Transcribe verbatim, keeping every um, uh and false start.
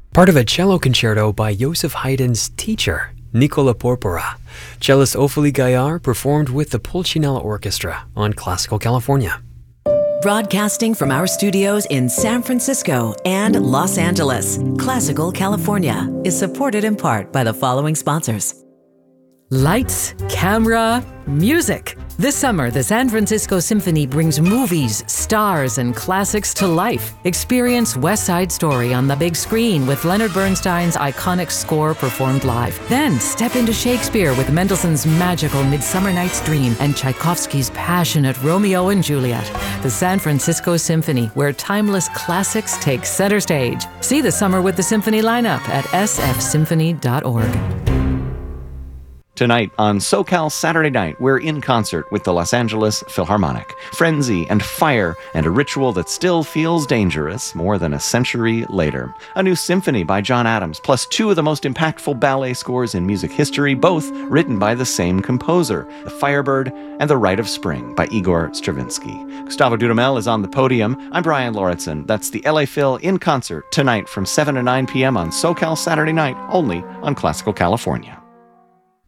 part of a cello concerto by Joseph Haydn's teacher, Nicola Porpora. Cellist Ophélie Gaillard performed with the Pulcinella Orchestra on Classical California. Broadcasting from our studios in San Francisco and Los Angeles, Classical California is supported in part by the following sponsors. Lights, camera, music. This summer, the San Francisco Symphony brings movies, stars, and classics to life. Experience West Side Story on the big screen with Leonard Bernstein's iconic score performed live. Then step into Shakespeare with Mendelssohn's magical Midsummer Night's Dream and Tchaikovsky's passionate Romeo and Juliet. The San Francisco Symphony, where timeless classics take center stage. See the Summer with the Symphony lineup at s f symphony dot org. Tonight on SoCal Saturday Night, we're in concert with the Los Angeles Philharmonic. Frenzy and fire and a ritual that still feels dangerous more than a century later. A new symphony by John Adams, plus two of the most impactful ballet scores in music history, both written by the same composer, The Firebird and The Rite of Spring by Igor Stravinsky. Gustavo Dudamel is on the podium. I'm Brian Lauritsen. That's the L A Phil in concert tonight from seven to nine p.m. on SoCal Saturday Night, only on Classical California.